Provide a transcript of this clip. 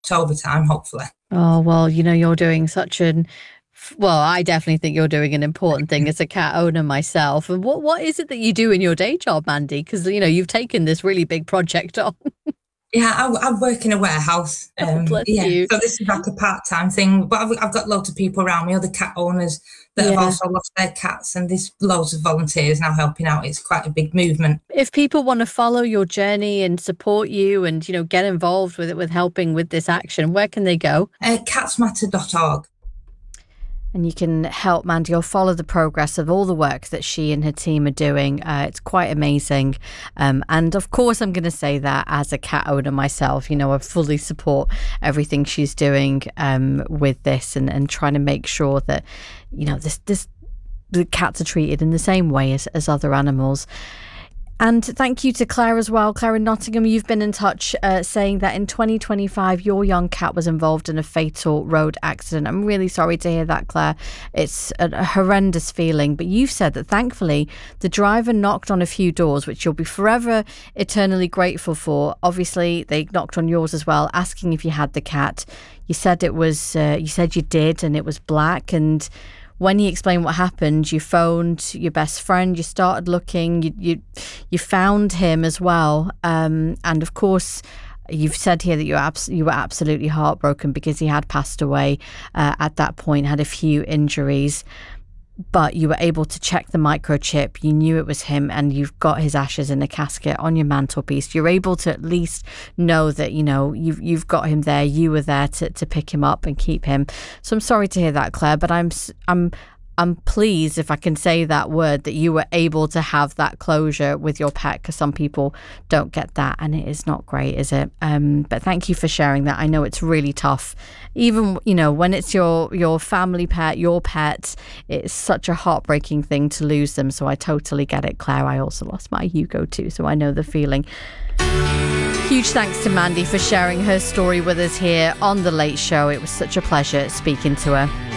October time, hopefully. Oh, well, you're doing well, I definitely think you're doing an important thing as a cat owner myself. And what is it that you do in your day job, Mandy? Because, you've taken this really big project on. Yeah, I work in a warehouse. Oh, bless Yeah, you. so this is like a part-time thing, but I've got loads of people around me, other cat owners that have Yeah. also lost their cats, and there's loads of volunteers now helping out. It's quite a big movement. If people want to follow your journey and support you and, get involved with it, with helping with this action, where can they go? Catsmatter.org. And you can help Mandy or follow the progress of all the work that she and her team are doing. It's quite amazing. And of course, I'm going to say that as a cat owner myself, I fully support everything she's doing with this and trying to make sure that, the cats are treated in the same way as other animals. And thank you to Claire as well. Claire in Nottingham, you've been in touch saying that in 2025, your young cat was involved in a fatal road accident. I'm really sorry to hear that, Claire. It's a horrendous feeling. But you've said that thankfully the driver knocked on a few doors, which you'll be forever eternally grateful for. Obviously, they knocked on yours as well, asking if you had the cat. You said you said you did, and it was black. And when he explained what happened, you phoned your best friend, you started looking, you found him as well. And of course, you've said here that you were absolutely heartbroken because he had passed away at that point, had a few injuries. But you were able to check the microchip. You knew it was him, and you've got his ashes in a casket on your mantelpiece. You're able to at least know that you've got him there. You were there to pick him up and keep him. So I'm sorry to hear that, Claire. But I'm pleased, if I can say that word, that you were able to have that closure with your pet, because some people don't get that, and it is not great, is it? But thank you for sharing that. I know it's really tough. Even, when it's your family pet, your pet, it's such a heartbreaking thing to lose them. So I totally get it, Claire. I also lost my Hugo too, so I know the feeling. Huge thanks to Mandy for sharing her story with us here on The Late Show. It was such a pleasure speaking to her.